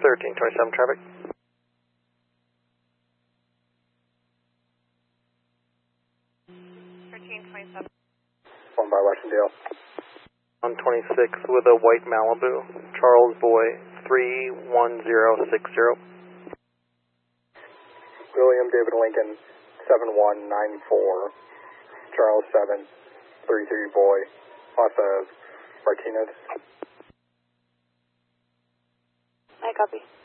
1327 traffic. 1327. 1 by Washington. 126 with a white Malibu. Charles Boy 31060. William David Lincoln 7194. Charles 733 Boy. Off of Martinez. I copy.